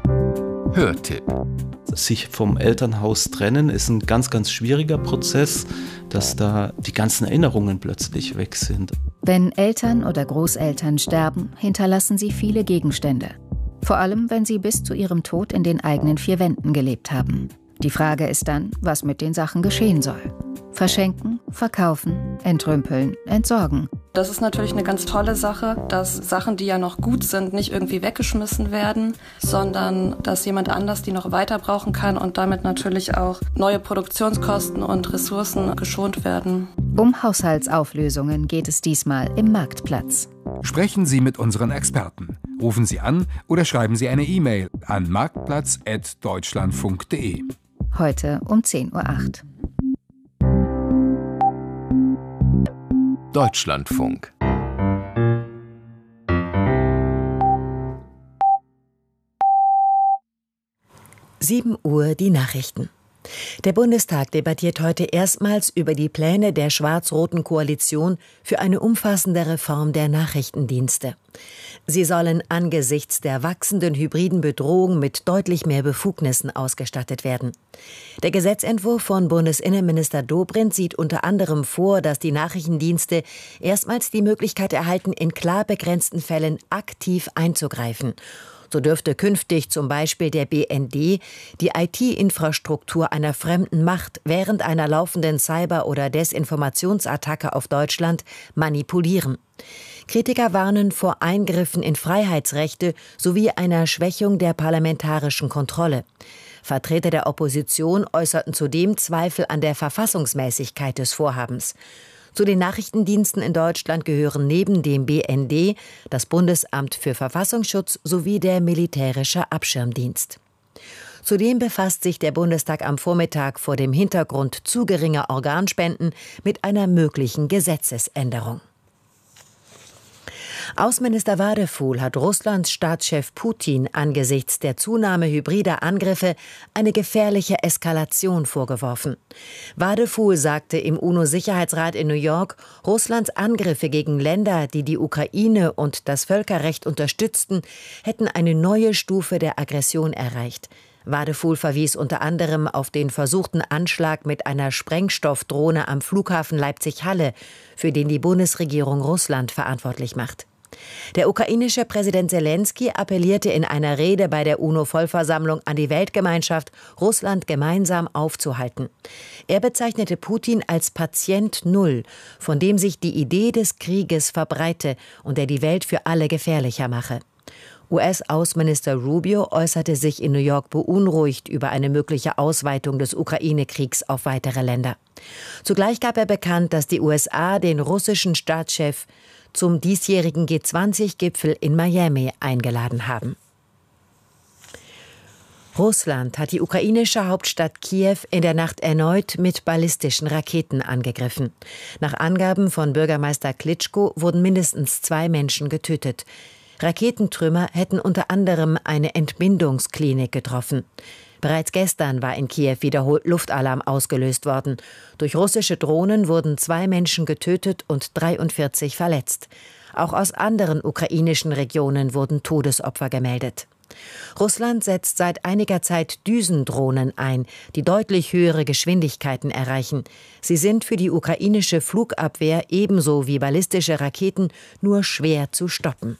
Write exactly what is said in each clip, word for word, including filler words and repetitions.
Hörtipp. Sich vom Elternhaus trennen ist ein ganz, ganz schwieriger Prozess, dass da die ganzen Erinnerungen plötzlich weg sind. Wenn Eltern oder Großeltern sterben, hinterlassen sie viele Gegenstände. Vor allem, wenn sie bis zu ihrem Tod in den eigenen vier Wänden gelebt haben. Die Frage ist dann, was mit den Sachen geschehen soll. Verschenken, verkaufen, entrümpeln, entsorgen. Das ist natürlich eine ganz tolle Sache, dass Sachen, die ja noch gut sind, nicht irgendwie weggeschmissen werden, sondern dass jemand anders die noch weiter brauchen kann und damit natürlich auch neue Produktionskosten und Ressourcen geschont werden. Um Haushaltsauflösungen geht es diesmal im Marktplatz. Sprechen Sie mit unseren Experten. Rufen Sie an oder schreiben Sie eine E-Mail an marktplatz at deutschlandfunk punkt de. Heute um zehn Uhr acht. Deutschlandfunk. sieben Uhr die Nachrichten. Der Bundestag debattiert heute erstmals über die Pläne der schwarz-roten Koalition für eine umfassende Reform der Nachrichtendienste. Sie sollen angesichts der wachsenden hybriden Bedrohung mit deutlich mehr Befugnissen ausgestattet werden. Der Gesetzentwurf von Bundesinnenminister Dobrindt sieht unter anderem vor, dass die Nachrichtendienste erstmals die Möglichkeit erhalten, in klar begrenzten Fällen aktiv einzugreifen. So dürfte künftig zum Beispiel der B N D die I T-Infrastruktur einer fremden Macht während einer laufenden Cyber- oder Desinformationsattacke auf Deutschland manipulieren. Kritiker warnen vor Eingriffen in Freiheitsrechte sowie einer Schwächung der parlamentarischen Kontrolle. Vertreter der Opposition äußerten zudem Zweifel an der Verfassungsmäßigkeit des Vorhabens. Zu den Nachrichtendiensten in Deutschland gehören neben dem B N D das Bundesamt für Verfassungsschutz sowie der Militärische Abschirmdienst. Zudem befasst sich der Bundestag am Vormittag vor dem Hintergrund zu geringer Organspenden mit einer möglichen Gesetzesänderung. Außenminister Wadephul hat Russlands Staatschef Putin angesichts der Zunahme hybrider Angriffe eine gefährliche Eskalation vorgeworfen. Wadephul sagte im UNO-Sicherheitsrat in New York, Russlands Angriffe gegen Länder, die die Ukraine und das Völkerrecht unterstützten, hätten eine neue Stufe der Aggression erreicht. Wadephul verwies unter anderem auf den versuchten Anschlag mit einer Sprengstoffdrohne am Flughafen Leipzig-Halle, für den die Bundesregierung Russland verantwortlich macht. Der ukrainische Präsident Selenskyj appellierte in einer Rede bei der UNO-Vollversammlung an die Weltgemeinschaft, Russland gemeinsam aufzuhalten. Er bezeichnete Putin als Patient Null, von dem sich die Idee des Krieges verbreite und der die Welt für alle gefährlicher mache. U S-Außenminister Rubio äußerte sich in New York beunruhigt über eine mögliche Ausweitung des Ukraine-Kriegs auf weitere Länder. Zugleich gab er bekannt, dass die U S A den russischen Staatschef zum diesjährigen G zwanzig Gipfel in Miami eingeladen haben. Russland hat die ukrainische Hauptstadt Kiew in der Nacht erneut mit ballistischen Raketen angegriffen. Nach Angaben von Bürgermeister Klitschko wurden mindestens zwei Menschen getötet. Raketentrümmer hätten unter anderem eine Entbindungsklinik getroffen. Bereits gestern war in Kiew wiederholt Luftalarm ausgelöst worden. Durch russische Drohnen wurden zwei Menschen getötet und dreiundvierzig verletzt. Auch aus anderen ukrainischen Regionen wurden Todesopfer gemeldet. Russland setzt seit einiger Zeit Düsendrohnen ein, die deutlich höhere Geschwindigkeiten erreichen. Sie sind für die ukrainische Flugabwehr ebenso wie ballistische Raketen nur schwer zu stoppen.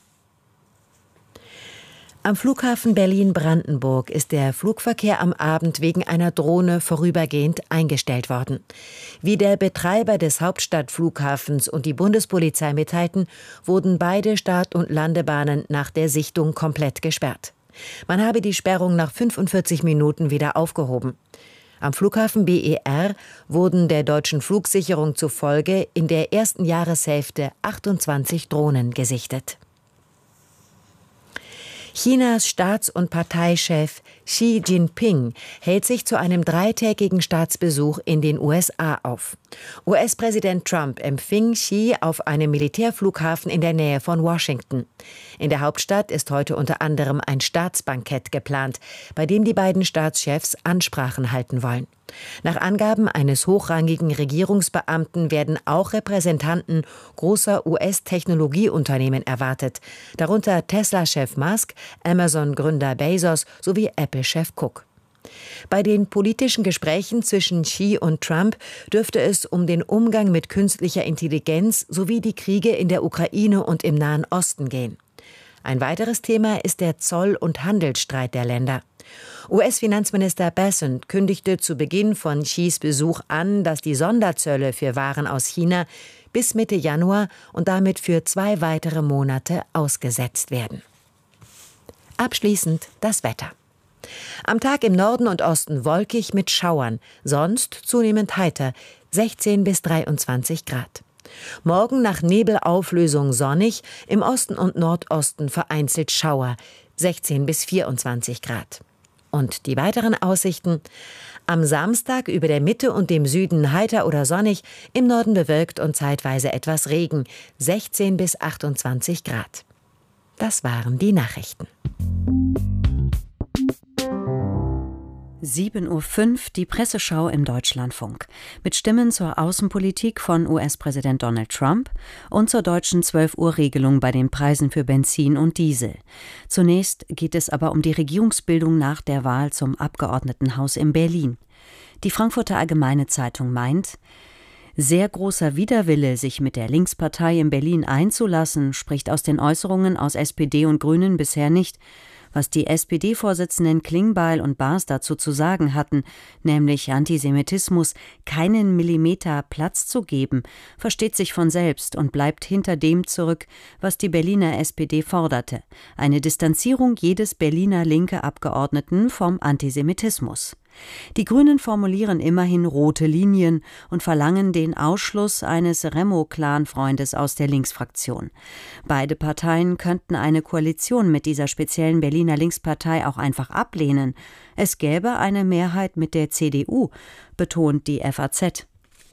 Am Flughafen Berlin-Brandenburg ist der Flugverkehr am Abend wegen einer Drohne vorübergehend eingestellt worden. Wie der Betreiber des Hauptstadtflughafens und die Bundespolizei mitteilten, wurden beide Start- und Landebahnen nach der Sichtung komplett gesperrt. Man habe die Sperrung nach fünfundvierzig Minuten wieder aufgehoben. Am Flughafen B E R wurden der deutschen Flugsicherung zufolge in der ersten Jahreshälfte achtundzwanzig Drohnen gesichtet. Chinas Staats- und Parteichef Xi Jinping hält sich zu einem dreitägigen Staatsbesuch in den U S A auf. U S-Präsident Trump empfing Xi auf einem Militärflughafen in der Nähe von Washington. In der Hauptstadt ist heute unter anderem ein Staatsbankett geplant, bei dem die beiden Staatschefs Ansprachen halten wollen. Nach Angaben eines hochrangigen Regierungsbeamten werden auch Repräsentanten großer U S-Technologieunternehmen erwartet, darunter Tesla-Chef Musk, Amazon-Gründer Bezos sowie Apple-Chef Cook. Bei den politischen Gesprächen zwischen Xi und Trump dürfte es um den Umgang mit künstlicher Intelligenz sowie die Kriege in der Ukraine und im Nahen Osten gehen. Ein weiteres Thema ist der Zoll- und Handelsstreit der Länder. U S-Finanzminister Bessent kündigte zu Beginn von Xis Besuch an, dass die Sonderzölle für Waren aus China bis Mitte Januar und damit für zwei weitere Monate ausgesetzt werden. Abschließend das Wetter. Am Tag im Norden und Osten wolkig mit Schauern, sonst zunehmend heiter, sechzehn bis dreiundzwanzig Grad. Morgen nach Nebelauflösung sonnig, im Osten und Nordosten vereinzelt Schauer, sechzehn bis vierundzwanzig Grad. Und die weiteren Aussichten? Am Samstag über der Mitte und dem Süden heiter oder sonnig, im Norden bewölkt und zeitweise etwas Regen, sechzehn bis achtundzwanzig Grad. Das waren die Nachrichten. sieben Uhr fünf, die Presseschau im Deutschlandfunk. Mit Stimmen zur Außenpolitik von U S-Präsident Donald Trump und zur deutschen zwölf Uhr Regelung bei den Preisen für Benzin und Diesel. Zunächst geht es aber um die Regierungsbildung nach der Wahl zum Abgeordnetenhaus in Berlin. Die Frankfurter Allgemeine Zeitung meint, sehr großer Widerwille, sich mit der Linkspartei in Berlin einzulassen, spricht aus den Äußerungen aus S P D und Grünen bisher nicht. Was die S P D-Vorsitzenden Klingbeil und Baas dazu zu sagen hatten, nämlich Antisemitismus keinen Millimeter Platz zu geben, versteht sich von selbst und bleibt hinter dem zurück, was die Berliner S P D forderte: eine Distanzierung jedes Berliner linke Abgeordneten vom Antisemitismus. Die Grünen formulieren immerhin rote Linien und verlangen den Ausschluss eines Remo-Clan-Freundes aus der Linksfraktion. Beide Parteien könnten eine Koalition mit dieser speziellen Berliner Linkspartei auch einfach ablehnen. Es gäbe eine Mehrheit mit der C D U, betont die F A Z.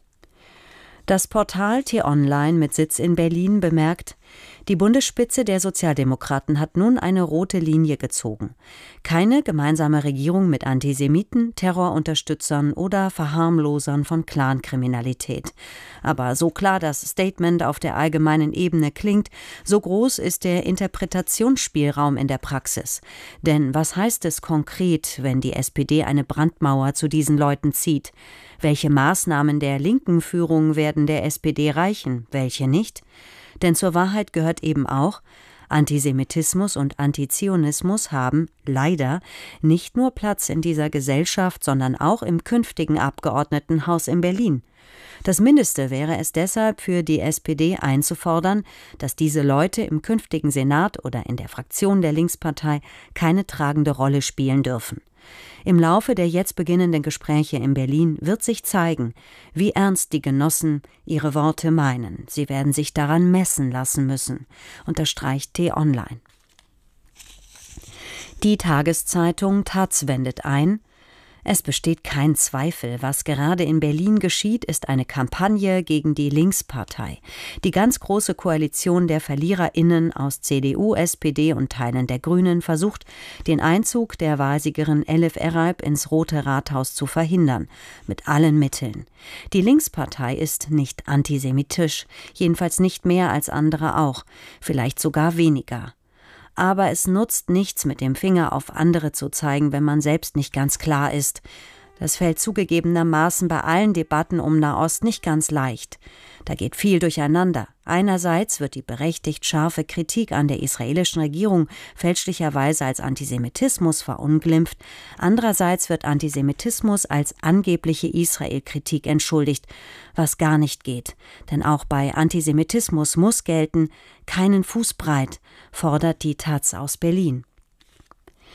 Das Portal T-Online mit Sitz in Berlin bemerkt, die Bundesspitze der Sozialdemokraten hat nun eine rote Linie gezogen. Keine gemeinsame Regierung mit Antisemiten, Terrorunterstützern oder Verharmlosern von Clankriminalität. Aber so klar das Statement auf der allgemeinen Ebene klingt, so groß ist der Interpretationsspielraum in der Praxis. Denn was heißt es konkret, wenn die S P D eine Brandmauer zu diesen Leuten zieht? Welche Maßnahmen der linken Führung werden der S P D reichen, welche nicht? Denn zur Wahrheit gehört eben auch, Antisemitismus und Antizionismus haben leider nicht nur Platz in dieser Gesellschaft, sondern auch im künftigen Abgeordnetenhaus in Berlin. Das Mindeste wäre es deshalb für die S P D einzufordern, dass diese Leute im künftigen Senat oder in der Fraktion der Linkspartei keine tragende Rolle spielen dürfen. Im Laufe der jetzt beginnenden Gespräche in Berlin wird sich zeigen, wie ernst die Genossen ihre Worte meinen. Sie werden sich daran messen lassen müssen, unterstreicht T-Online. Die Tageszeitung Taz wendet ein: Es besteht kein Zweifel, was gerade in Berlin geschieht, ist eine Kampagne gegen die Linkspartei. Die ganz große Koalition der VerliererInnen aus C D U, S P D und Teilen der Grünen versucht, den Einzug der Wahlsiegerin Elif Eralp ins Rote Rathaus zu verhindern. Mit allen Mitteln. Die Linkspartei ist nicht antisemitisch, jedenfalls nicht mehr als andere auch, vielleicht sogar weniger. Aber es nutzt nichts, mit dem Finger auf andere zu zeigen, wenn man selbst nicht ganz klar ist. Das fällt zugegebenermaßen bei allen Debatten um Nahost nicht ganz leicht. Da geht viel durcheinander. Einerseits wird die berechtigt scharfe Kritik an der israelischen Regierung fälschlicherweise als Antisemitismus verunglimpft. Andererseits wird Antisemitismus als angebliche Israel-Kritik entschuldigt, was gar nicht geht. Denn auch bei Antisemitismus muss gelten, keinen Fuß breit, fordert die Taz aus Berlin.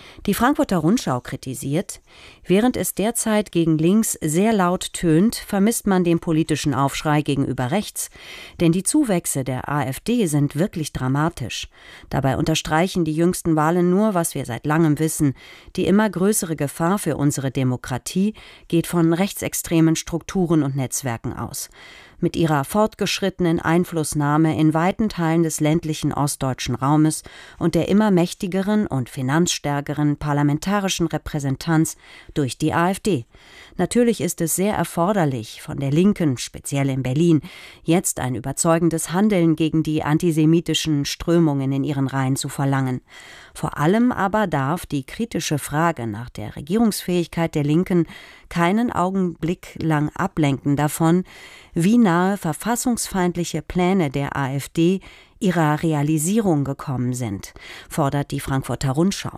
Die Frankfurter Rundschau kritisiert, während es derzeit gegen links sehr laut tönt, vermisst man den politischen Aufschrei gegenüber rechts, denn die Zuwächse der AfD sind wirklich dramatisch. Dabei unterstreichen die jüngsten Wahlen nur, was wir seit langem wissen: Die immer größere Gefahr für unsere Demokratie geht von rechtsextremen Strukturen und Netzwerken aus. Mit ihrer fortgeschrittenen Einflussnahme in weiten Teilen des ländlichen ostdeutschen Raumes und der immer mächtigeren und finanzstärkeren parlamentarischen Repräsentanz durch die AfD. Natürlich ist es sehr erforderlich, von der Linken, speziell in Berlin, jetzt ein überzeugendes Handeln gegen die antisemitischen Strömungen in ihren Reihen zu verlangen. Vor allem aber darf die kritische Frage nach der Regierungsfähigkeit der Linken keinen Augenblick lang ablenken davon, wie nahe verfassungsfeindliche Pläne der AfD ihrer Realisierung gekommen sind, fordert die Frankfurter Rundschau.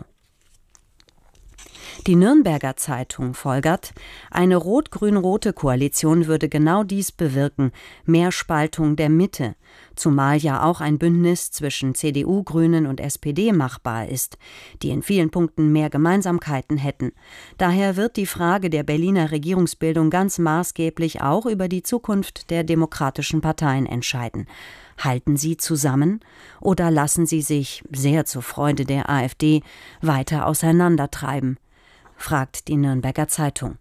Die Nürnberger Zeitung folgert, eine rot-grün-rote Koalition würde genau dies bewirken, mehr Spaltung der Mitte, zumal ja auch ein Bündnis zwischen C D U, Grünen und S P D machbar ist, die in vielen Punkten mehr Gemeinsamkeiten hätten. Daher wird die Frage der Berliner Regierungsbildung ganz maßgeblich auch über die Zukunft der demokratischen Parteien entscheiden. Halten sie zusammen oder lassen sie sich, sehr zur Freude der AfD, weiter auseinandertreiben? Fragt die Nürnberger Zeitung.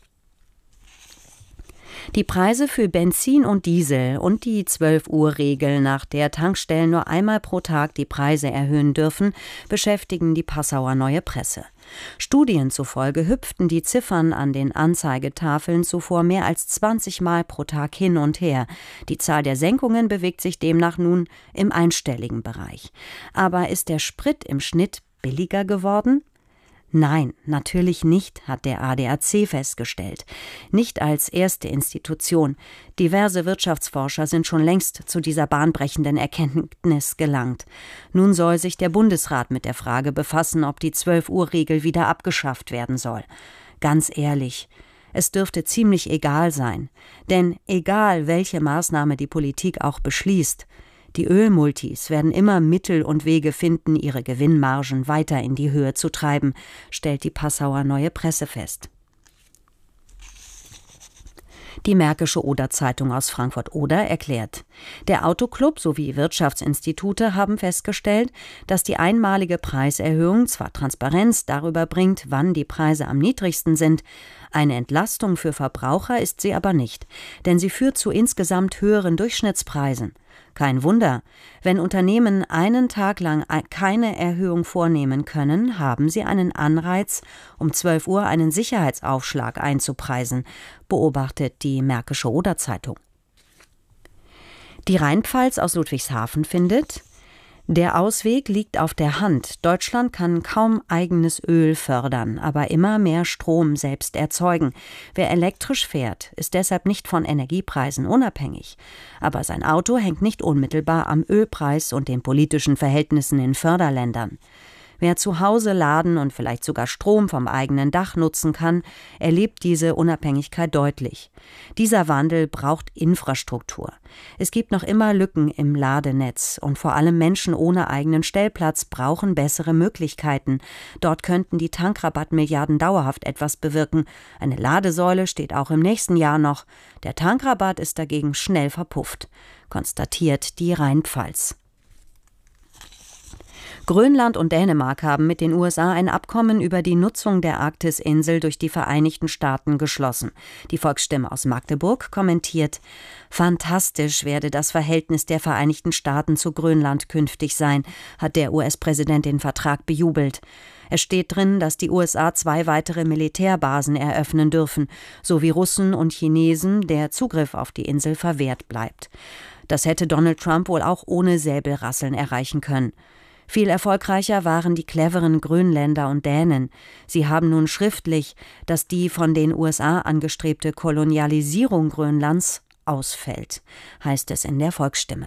Die Preise für Benzin und Diesel und die zwölf-Uhr-Regel, nach der Tankstellen nur einmal pro Tag die Preise erhöhen dürfen, beschäftigen die Passauer Neue Presse. Studien zufolge hüpften die Ziffern an den Anzeigetafeln zuvor mehr als zwanzig Mal pro Tag hin und her. Die Zahl der Senkungen bewegt sich demnach nun im einstelligen Bereich. Aber ist der Sprit im Schnitt billiger geworden? Nein, natürlich nicht, hat der A D A C festgestellt. Nicht als erste Institution. Diverse Wirtschaftsforscher sind schon längst zu dieser bahnbrechenden Erkenntnis gelangt. Nun soll sich der Bundesrat mit der Frage befassen, ob die zwölf-Uhr-Regel wieder abgeschafft werden soll. Ganz ehrlich, es dürfte ziemlich egal sein. Denn egal, welche Maßnahme die Politik auch beschließt, die Ölmultis werden immer Mittel und Wege finden, ihre Gewinnmargen weiter in die Höhe zu treiben, stellt die Passauer Neue Presse fest. Die Märkische Oder-Zeitung aus Frankfurt-Oder erklärt, der Autoclub sowie Wirtschaftsinstitute haben festgestellt, dass die einmalige Preiserhöhung zwar Transparenz darüber bringt, wann die Preise am niedrigsten sind, eine Entlastung für Verbraucher ist sie aber nicht, denn sie führt zu insgesamt höheren Durchschnittspreisen. Kein Wunder, wenn Unternehmen einen Tag lang keine Erhöhung vornehmen können, haben sie einen Anreiz, um zwölf Uhr einen Sicherheitsaufschlag einzupreisen, beobachtet die Märkische Oder-Zeitung. Die Rheinpfalz aus Ludwigshafen findet, der Ausweg liegt auf der Hand. Deutschland kann kaum eigenes Öl fördern, aber immer mehr Strom selbst erzeugen. Wer elektrisch fährt, ist deshalb nicht von Energiepreisen unabhängig. Aber sein Auto hängt nicht unmittelbar am Ölpreis und den politischen Verhältnissen in Förderländern. Wer zu Hause laden und vielleicht sogar Strom vom eigenen Dach nutzen kann, erlebt diese Unabhängigkeit deutlich. Dieser Wandel braucht Infrastruktur. Es gibt noch immer Lücken im Ladenetz und vor allem Menschen ohne eigenen Stellplatz brauchen bessere Möglichkeiten. Dort könnten die Tankrabattmilliarden dauerhaft etwas bewirken. Eine Ladesäule steht auch im nächsten Jahr noch. Der Tankrabatt ist dagegen schnell verpufft, konstatiert die Rheinpfalz. Grönland und Dänemark haben mit den U S A ein Abkommen über die Nutzung der Arktisinsel durch die Vereinigten Staaten geschlossen. Die Volksstimme aus Magdeburg kommentiert: Fantastisch werde das Verhältnis der Vereinigten Staaten zu Grönland künftig sein, hat der U S-Präsident den Vertrag bejubelt. Es steht drin, dass die U S A zwei weitere Militärbasen eröffnen dürfen, sowie Russen und Chinesen, der Zugriff auf die Insel verwehrt bleibt. Das hätte Donald Trump wohl auch ohne Säbelrasseln erreichen können. Viel erfolgreicher waren die cleveren Grönländer und Dänen. Sie haben nun schriftlich, dass die von den U S A angestrebte Kolonialisierung Grönlands ausfällt, heißt es in der Volksstimme.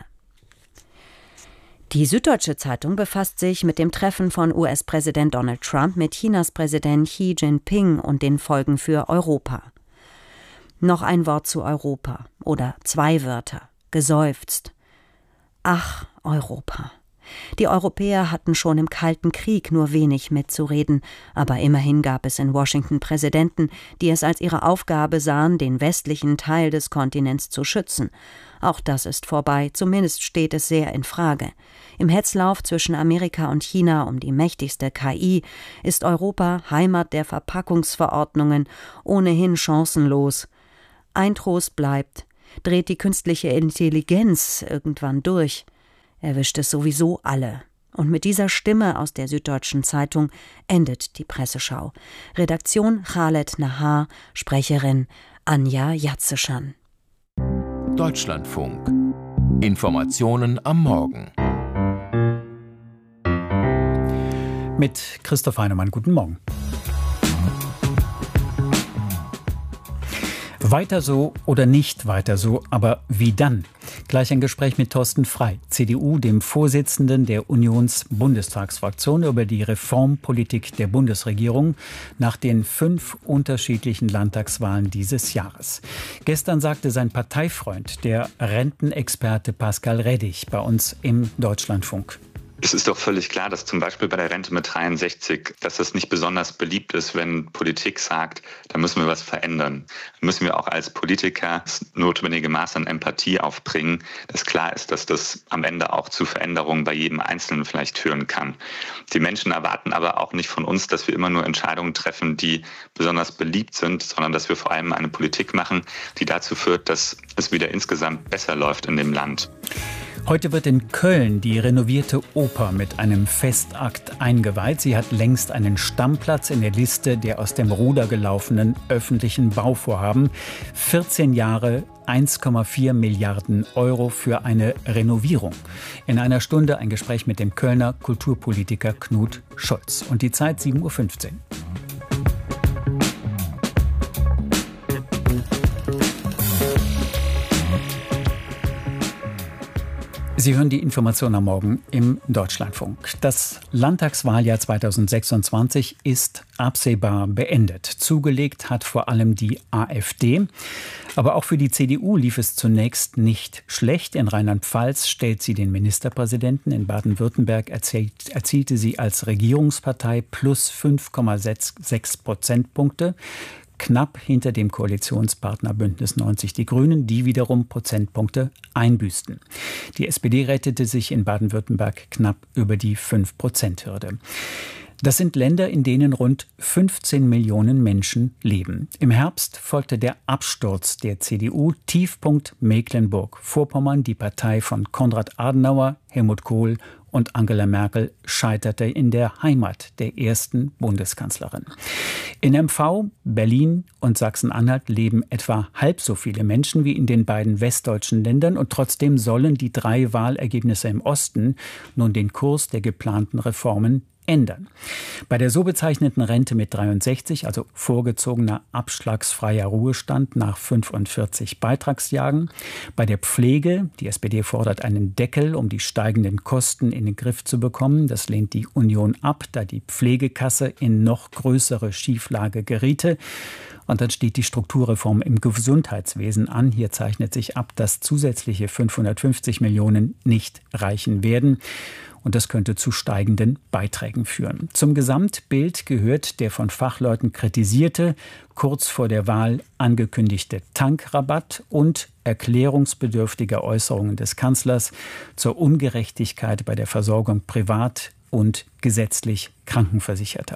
Die Süddeutsche Zeitung befasst sich mit dem Treffen von U S-Präsident Donald Trump mit Chinas Präsident Xi Jinping und den Folgen für Europa. Noch ein Wort zu Europa oder zwei Wörter, geseufzt. Ach, Europa. Die Europäer hatten schon im Kalten Krieg nur wenig mitzureden, aber immerhin gab es in Washington Präsidenten, die es als ihre Aufgabe sahen, den westlichen Teil des Kontinents zu schützen. Auch das ist vorbei, zumindest steht es sehr in Frage. Im Hetzlauf zwischen Amerika und China um die mächtigste K I ist Europa, Heimat der Verpackungsverordnungen, ohnehin chancenlos. Ein Trost bleibt: Dreht die künstliche Intelligenz irgendwann durch, erwischt es sowieso alle. Und mit dieser Stimme aus der Süddeutschen Zeitung endet die Presseschau. Redaktion Khaled Nahar, Sprecherin Anja Jatzeschan. Deutschlandfunk. Informationen am Morgen. Mit Christoph Heinemann, guten Morgen. Weiter so oder nicht weiter so, aber wie dann? Gleich ein Gespräch mit Thorsten Frey, C D U, dem Vorsitzenden der Unions-Bundestagsfraktion, über die Reformpolitik der Bundesregierung nach den fünf unterschiedlichen Landtagswahlen dieses Jahres. Gestern sagte sein Parteifreund, der Rentenexperte Pascal Reddig, bei uns im Deutschlandfunk: Es ist doch völlig klar, dass zum Beispiel bei der Rente mit dreiundsechzig, dass das nicht besonders beliebt ist, wenn Politik sagt, da müssen wir was verändern. Da müssen wir auch als Politiker das notwendige Maß an Empathie aufbringen, dass klar ist, dass das am Ende auch zu Veränderungen bei jedem Einzelnen vielleicht führen kann. Die Menschen erwarten aber auch nicht von uns, dass wir immer nur Entscheidungen treffen, die besonders beliebt sind, sondern dass wir vor allem eine Politik machen, die dazu führt, dass es wieder insgesamt besser läuft in dem Land. Heute wird in Köln die renovierte Oper mit einem Festakt eingeweiht. Sie hat längst einen Stammplatz in der Liste der aus dem Ruder gelaufenen öffentlichen Bauvorhaben. vierzehn Jahre, eins Komma vier Milliarden Euro für eine Renovierung. In einer Stunde ein Gespräch mit dem Kölner Kulturpolitiker Knut Scholz. Und die Zeit sieben Uhr fünfzehn. Sie hören die Information am Morgen im Deutschlandfunk. Das Landtagswahljahr zweitausendsechsundzwanzig ist absehbar beendet. Zugelegt hat vor allem die AfD. Aber auch für die C D U lief es zunächst nicht schlecht. In Rheinland-Pfalz stellt sie den Ministerpräsidenten. In Baden-Württemberg erzielt, erzielte sie als Regierungspartei plus fünf Komma sechs Prozentpunkte. Knapp hinter dem Koalitionspartner Bündnis neunzig Die Grünen, die wiederum Prozentpunkte einbüßten. Die S P D rettete sich in Baden-Württemberg knapp über die fünf Prozent Hürde. Das sind Länder, in denen rund fünfzehn Millionen Menschen leben. Im Herbst folgte der Absturz der C D U, Tiefpunkt Mecklenburg-Vorpommern. Die Partei von Konrad Adenauer, Helmut Kohl und Angela Merkel scheiterte in der Heimat der ersten Bundeskanzlerin. In M V, Berlin und Sachsen-Anhalt leben etwa halb so viele Menschen wie in den beiden westdeutschen Ländern, und trotzdem sollen die drei Wahlergebnisse im Osten nun den Kurs der geplanten Reformen ändern. Bei der so bezeichneten Rente mit dreiundsechzig, also vorgezogener abschlagsfreier Ruhestand nach fünfundvierzig Beitragsjahren, bei der Pflege, die S P D fordert einen Deckel, um die steigenden Kosten in den Griff zu bekommen. Das lehnt die Union ab, da die Pflegekasse in noch größere Schieflage geriete. Und dann steht die Strukturreform im Gesundheitswesen an. Hier zeichnet sich ab, dass zusätzliche fünfhundertfünfzig Millionen nicht reichen werden. Und das könnte zu steigenden Beiträgen führen. Zum Gesamtbild gehört der von Fachleuten kritisierte, kurz vor der Wahl angekündigte Tankrabatt und erklärungsbedürftige Äußerungen des Kanzlers zur Ungerechtigkeit bei der Versorgung privat und gesetzlich Krankenversicherter.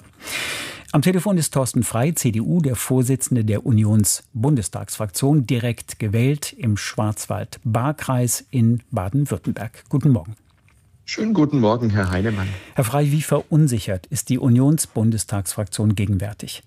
Am Telefon ist Thorsten Frey, C D U, der Vorsitzende der Unions-Bundestagsfraktion, direkt gewählt im Schwarzwald-Baar-Kreis in Baden-Württemberg. Guten Morgen. Schönen guten Morgen, Herr Heinemann. Herr Frey, wie verunsichert ist die Unions-Bundestagsfraktion gegenwärtig?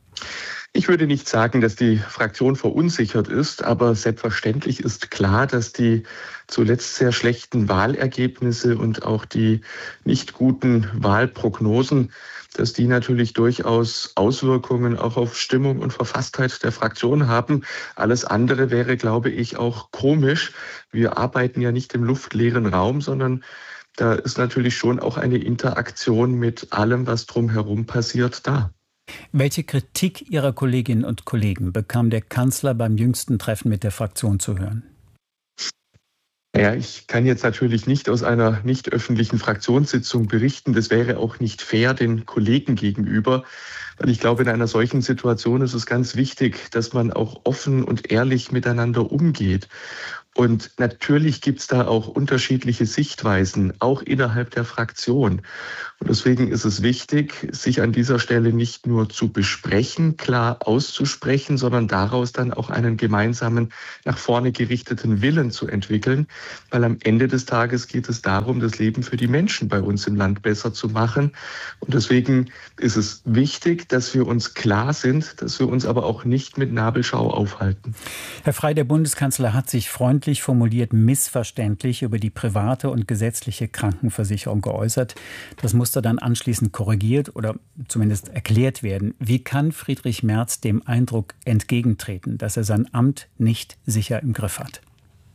Ich würde nicht sagen, dass die Fraktion verunsichert ist, aber selbstverständlich ist klar, dass die zuletzt sehr schlechten Wahlergebnisse und auch die nicht guten Wahlprognosen, dass die natürlich durchaus Auswirkungen auch auf Stimmung und Verfasstheit der Fraktion haben. Alles andere wäre, glaube ich, auch komisch. Wir arbeiten ja nicht im luftleeren Raum, sondern da ist natürlich schon auch eine Interaktion mit allem, was drumherum passiert, da. Welche Kritik Ihrer Kolleginnen und Kollegen bekam der Kanzler beim jüngsten Treffen mit der Fraktion zu hören? Ja, ich kann jetzt natürlich nicht aus einer nicht öffentlichen Fraktionssitzung berichten. Das wäre auch nicht fair den Kollegen gegenüber. Weil ich glaube, in einer solchen Situation ist es ganz wichtig, dass man auch offen und ehrlich miteinander umgeht. Und natürlich gibt es da auch unterschiedliche Sichtweisen, auch innerhalb der Fraktion. Und deswegen ist es wichtig, sich an dieser Stelle nicht nur zu besprechen, klar auszusprechen, sondern daraus dann auch einen gemeinsamen, nach vorne gerichteten Willen zu entwickeln. Weil am Ende des Tages geht es darum, das Leben für die Menschen bei uns im Land besser zu machen. Und deswegen ist es wichtig, dass wir uns klar sind, dass wir uns aber auch nicht mit Nabelschau aufhalten. Herr Frey, der Bundeskanzler hat sich freundlich formuliert missverständlich über die private und gesetzliche Krankenversicherung geäußert. Das musste dann anschließend korrigiert oder zumindest erklärt werden. Wie kann Friedrich Merz dem Eindruck entgegentreten, dass er sein Amt nicht sicher im Griff hat?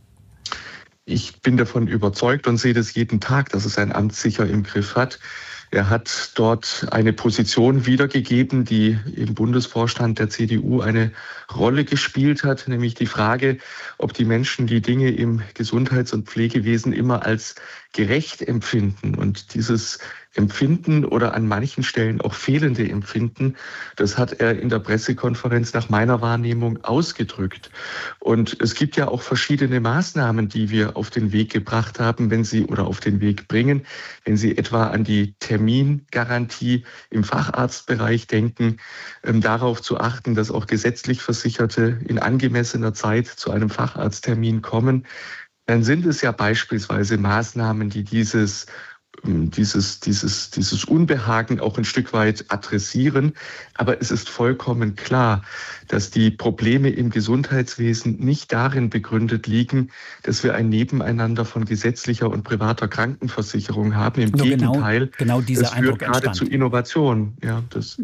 Ich bin davon überzeugt und sehe das jeden Tag, dass er sein Amt sicher im Griff hat. Er hat dort eine Position wiedergegeben, die im Bundesvorstand der C D U eine Rolle gespielt hat, nämlich die Frage, ob die Menschen die Dinge im Gesundheits- und Pflegewesen immer als gerecht empfinden. Und dieses Empfinden oder an manchen Stellen auch fehlende Empfinden, das hat er in der Pressekonferenz nach meiner Wahrnehmung ausgedrückt. Und es gibt ja auch verschiedene Maßnahmen, die wir auf den Weg gebracht haben, wenn Sie oder auf den Weg bringen, wenn Sie etwa an die Termingarantie im Facharztbereich denken, ähm, darauf zu achten, dass auch gesetzlich Versicherte in angemessener Zeit zu einem Facharzttermin kommen. Dann sind es ja beispielsweise Maßnahmen, die dieses Dieses, dieses, dieses Unbehagen auch ein Stück weit adressieren. Aber es ist vollkommen klar, dass die Probleme im Gesundheitswesen nicht darin begründet liegen, dass wir ein Nebeneinander von gesetzlicher und privater Krankenversicherung haben. Im Nur Gegenteil, genau, genau dieser das führt Eindruck gerade entstand. zu Innovation. Ja, das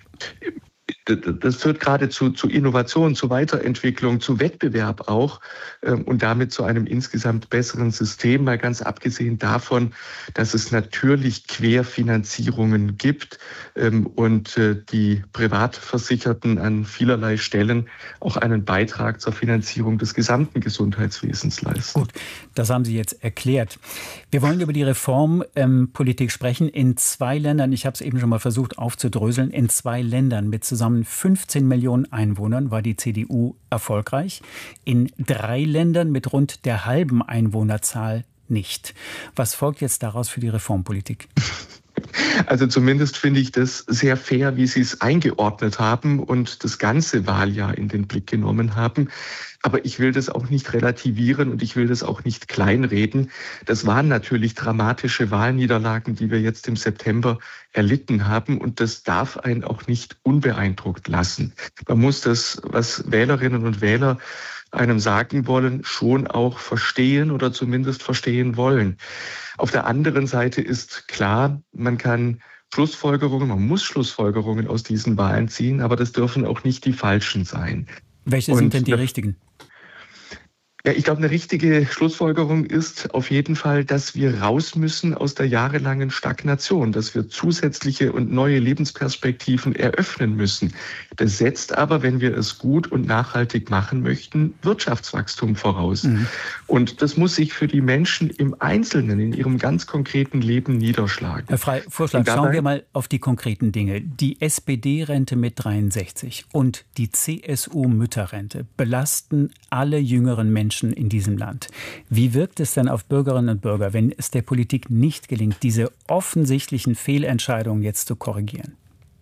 Das führt gerade zu, zu Innovation, zu Weiterentwicklung, zu Wettbewerb auch ähm, und damit zu einem insgesamt besseren System, mal ganz abgesehen davon, dass es natürlich Querfinanzierungen gibt ähm, und äh, die Privatversicherten an vielerlei Stellen auch einen Beitrag zur Finanzierung des gesamten Gesundheitswesens leisten. Gut, das haben Sie jetzt erklärt. Wir wollen über die Reformpolitik ähm, sprechen. In zwei Ländern, ich habe es eben schon mal versucht aufzudröseln, in zwei Ländern mit zusammen fünfzehn Millionen Einwohnern war die C D U erfolgreich. In drei Ländern mit rund der halben Einwohnerzahl nicht. Was folgt jetzt daraus für die Reformpolitik? Also zumindest finde ich das sehr fair, wie Sie es eingeordnet haben und das ganze Wahljahr in den Blick genommen haben. Aber ich will das auch nicht relativieren und ich will das auch nicht kleinreden. Das waren natürlich dramatische Wahlniederlagen, die wir jetzt im September erlitten haben. Und das darf einen auch nicht unbeeindruckt lassen. Man muss das, was Wählerinnen und Wähler einem sagen wollen, schon auch verstehen oder zumindest verstehen wollen. Auf der anderen Seite ist klar, man kann Schlussfolgerungen, man muss Schlussfolgerungen aus diesen Wahlen ziehen, aber das dürfen auch nicht die falschen sein. Welche sind denn die richtigen? Ja, ich glaube, eine richtige Schlussfolgerung ist auf jeden Fall, dass wir raus müssen aus der jahrelangen Stagnation, dass wir zusätzliche und neue Lebensperspektiven eröffnen müssen. Das setzt aber, wenn wir es gut und nachhaltig machen möchten, Wirtschaftswachstum voraus. Mhm. Und das muss sich für die Menschen im Einzelnen, in ihrem ganz konkreten Leben niederschlagen. Herr Frey, Vorschlag, schauen wir mal auf die konkreten Dinge. Die S P D-Rente mit dreiundsechzig und die C S U-Mütterrente belasten alle jüngeren Menschen in diesem Land. Wie wirkt es denn auf Bürgerinnen und Bürger, wenn es der Politik nicht gelingt, diese offensichtlichen Fehlentscheidungen jetzt zu korrigieren?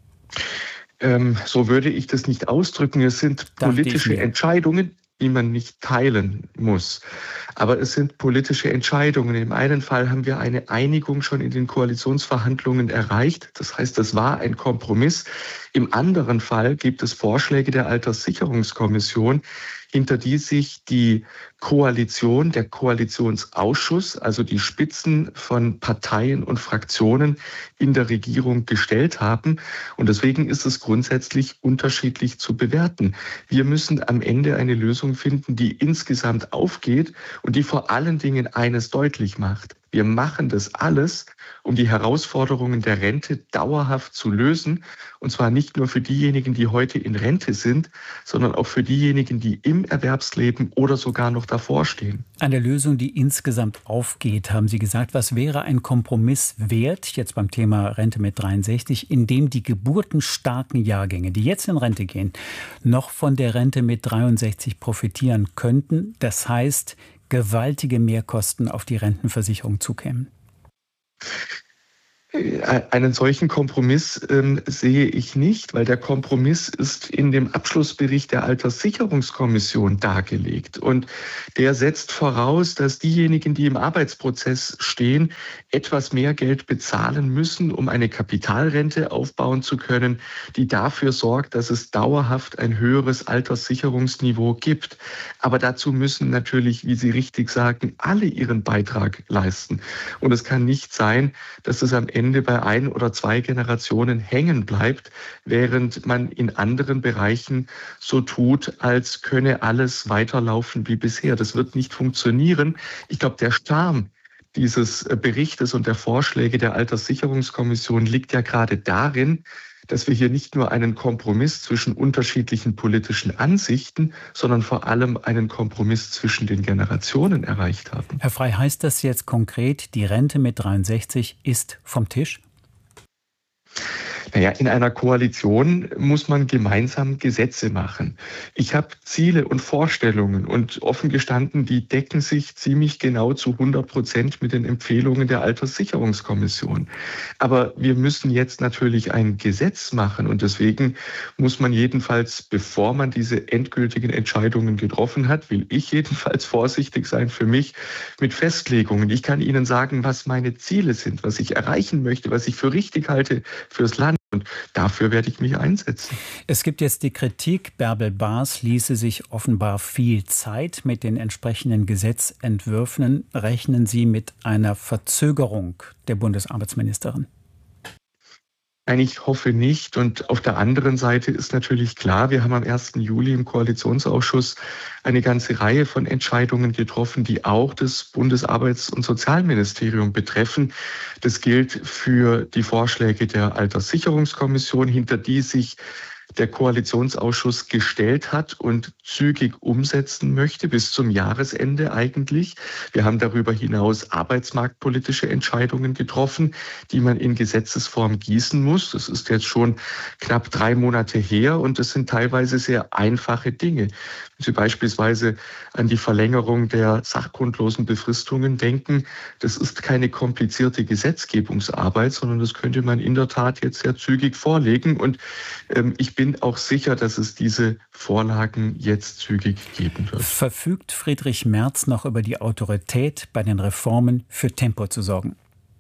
Ähm, so würde ich das nicht ausdrücken. Es sind politische Entscheidungen, die man nicht teilen muss. Aber es sind politische Entscheidungen. Im einen Fall haben wir eine Einigung schon in den Koalitionsverhandlungen erreicht. Das heißt, das war ein Kompromiss. Im anderen Fall gibt es Vorschläge der Alterssicherungskommission, hinter die sich die Koalition, der Koalitionsausschuss, also die Spitzen von Parteien und Fraktionen in der Regierung gestellt haben. Und deswegen ist es grundsätzlich unterschiedlich zu bewerten. Wir müssen am Ende eine Lösung finden, die insgesamt aufgeht und die vor allen Dingen eines deutlich macht. Wir machen das alles, um die Herausforderungen der Rente dauerhaft zu lösen. Und zwar nicht nur für diejenigen, die heute in Rente sind, sondern auch für diejenigen, die im Erwerbsleben oder sogar noch davor stehen. Eine Lösung, die insgesamt aufgeht, haben Sie gesagt. Was wäre ein Kompromiss wert, jetzt beim Thema Rente mit dreiundsechzig, in dem die geburtenstarken Jahrgänge, die jetzt in Rente gehen, noch von der Rente mit dreiundsechzig profitieren könnten? Das heißt, gewaltige Mehrkosten auf die Rentenversicherung zukämen. Einen solchen Kompromiss ähm, sehe ich nicht, weil der Kompromiss ist in dem Abschlussbericht der Alterssicherungskommission dargelegt. Und der setzt voraus, dass diejenigen, die im Arbeitsprozess stehen, etwas mehr Geld bezahlen müssen, um eine Kapitalrente aufbauen zu können, die dafür sorgt, dass es dauerhaft ein höheres Alterssicherungsniveau gibt. Aber dazu müssen natürlich, wie Sie richtig sagen, alle ihren Beitrag leisten. Und es kann nicht sein, dass es am Ende bei ein oder zwei Generationen hängen bleibt, während man in anderen Bereichen so tut, als könne alles weiterlaufen wie bisher. Das wird nicht funktionieren. Ich glaube, der Charme dieses Berichtes und der Vorschläge der Alterssicherungskommission liegt ja gerade darin, dass wir hier nicht nur einen Kompromiss zwischen unterschiedlichen politischen Ansichten, sondern vor allem einen Kompromiss zwischen den Generationen erreicht haben. Herr Frey, heißt das jetzt konkret, die Rente mit dreiundsechzig ist vom Tisch? Naja, in einer Koalition muss man gemeinsam Gesetze machen. Ich habe Ziele und Vorstellungen und offen gestanden, die decken sich ziemlich genau zu hundert Prozent mit den Empfehlungen der Alterssicherungskommission. Aber wir müssen jetzt natürlich ein Gesetz machen und deswegen muss man jedenfalls, bevor man diese endgültigen Entscheidungen getroffen hat, will ich jedenfalls vorsichtig sein für mich mit Festlegungen. Ich kann Ihnen sagen, was meine Ziele sind, was ich erreichen möchte, was ich für richtig halte fürs Land. Und dafür werde ich mich einsetzen. Es gibt jetzt die Kritik, Bärbel Baas ließe sich offenbar viel Zeit mit den entsprechenden Gesetzentwürfen. Rechnen Sie mit einer Verzögerung der Bundesarbeitsministerin? Nein, ich hoffe nicht. Und auf der anderen Seite ist natürlich klar, wir haben am ersten Juli im Koalitionsausschuss eine ganze Reihe von Entscheidungen getroffen, die auch das Bundesarbeits- und Sozialministerium betreffen. Das gilt für die Vorschläge der Alterssicherungskommission, hinter die sich der Koalitionsausschuss gestellt hat und zügig umsetzen möchte, bis zum Jahresende eigentlich. Wir haben darüber hinaus arbeitsmarktpolitische Entscheidungen getroffen, die man in Gesetzesform gießen muss. Das ist jetzt schon knapp drei Monate her und das sind teilweise sehr einfache Dinge. Wenn Sie beispielsweise an die Verlängerung der sachgrundlosen Befristungen denken, das ist keine komplizierte Gesetzgebungsarbeit, sondern das könnte man in der Tat jetzt sehr zügig vorlegen. Und ähm, ich bin auch sicher, dass es diese Vorlagen jetzt zügig geben wird. Verfügt Friedrich Merz noch über die Autorität, bei den Reformen für Tempo zu sorgen?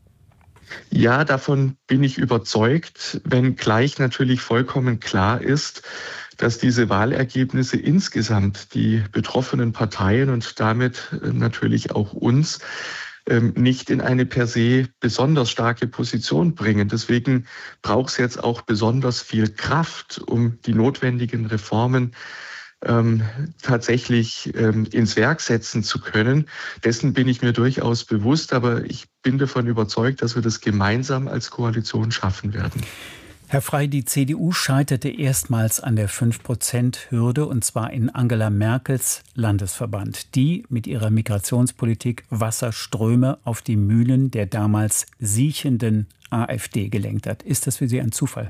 Ja, davon bin ich überzeugt, wenngleich natürlich vollkommen klar ist, dass diese Wahlergebnisse insgesamt die betroffenen Parteien und damit natürlich auch uns nicht in eine per se besonders starke Position bringen. Deswegen braucht es jetzt auch besonders viel Kraft, um die notwendigen Reformen ähm, tatsächlich ähm, ins Werk setzen zu können. Dessen bin ich mir durchaus bewusst, aber ich bin davon überzeugt, dass wir das gemeinsam als Koalition schaffen werden. Herr Frey, die C D U scheiterte erstmals an der fünf Prozent Hürde und zwar in Angela Merkels Landesverband, die mit ihrer Migrationspolitik Wasserströme auf die Mühlen der damals siechenden AfD gelenkt hat. Ist das für Sie ein Zufall?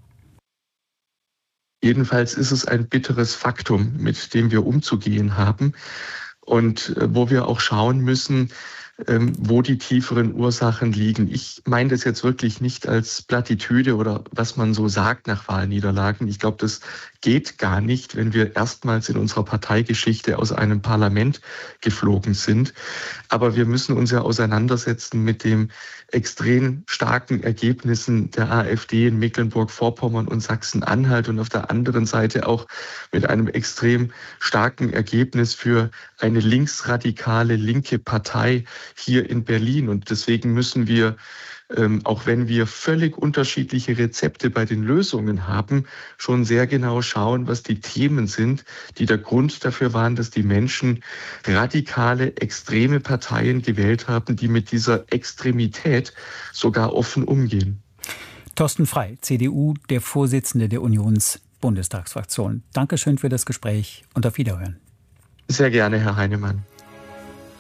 Jedenfalls ist es ein bitteres Faktum, mit dem wir umzugehen haben und wo wir auch schauen müssen, wo die tieferen Ursachen liegen. Ich meine das jetzt wirklich nicht als Plattitüde oder was man so sagt nach Wahlniederlagen. Ich glaube, das geht gar nicht, wenn wir erstmals in unserer Parteigeschichte aus einem Parlament geflogen sind. Aber wir müssen uns ja auseinandersetzen mit den extrem starken Ergebnissen der AfD in Mecklenburg-Vorpommern und Sachsen-Anhalt und auf der anderen Seite auch mit einem extrem starken Ergebnis für eine linksradikale linke Partei hier in Berlin. Und deswegen müssen wir, ähm, auch wenn wir völlig unterschiedliche Rezepte bei den Lösungen haben, schon sehr genau schauen, was die Themen sind, die der Grund dafür waren, dass die Menschen radikale, extreme Parteien gewählt haben, die mit dieser Extremität sogar offen umgehen. Thorsten Frey, C D U, der Vorsitzende der Unionsbundestagsfraktion. Dankeschön für das Gespräch und auf Wiederhören. Sehr gerne, Herr Heinemann.